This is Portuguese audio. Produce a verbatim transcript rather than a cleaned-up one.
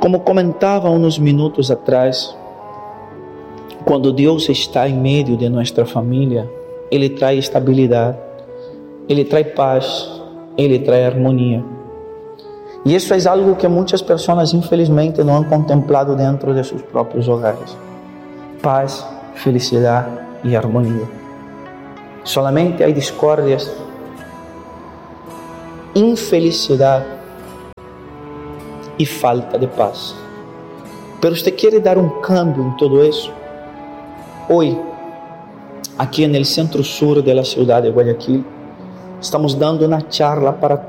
Como comentava uns minutos atrás, quando Deus está em meio de nossa família, Ele traz estabilidade, Ele traz paz, Ele traz harmonia. E isso é algo que muitas pessoas, infelizmente, não han contemplado dentro de seus próprios hogares. Paz, felicidade e harmonia. Solamente há discórdias, infelicidade e falta de paz. Pero você quer dar um cambio em tudo isso? Hoje, aqui no centro-sur da cidade de Guayaquil, estamos dando uma charla para